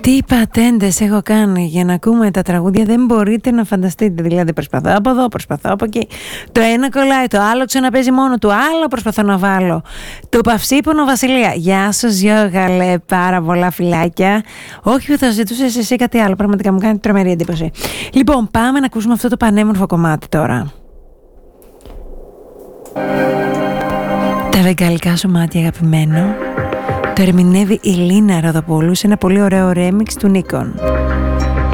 Τι πατέντες έχω κάνει για να ακούμε τα τραγούδια, δεν μπορείτε να φανταστείτε. Δηλαδή προσπαθώ από εδώ, προσπαθώ από εκεί. Το ένα κολλάει, το άλλο ξαναπέζει μόνο του, άλλο προσπαθώ να βάλω. Το Παυσίπονο Βασιλεία. Γεια σου Γιώργαλε, πάρα πολλά φιλάκια. Όχι που θα ζητούσες εσύ κάτι άλλο, πραγματικά μου κάνει τρομερή εντύπωση. Λοιπόν, πάμε να ακούσουμε αυτό το πανέμορφο κομμάτι τώρα. Τα βεγγαλικά σου μάτια, αγαπημένο. Το ερμηνεύει η Λίνα Ροδοπούλου σε ένα πολύ ωραίο ρέμιξ του Νίκον.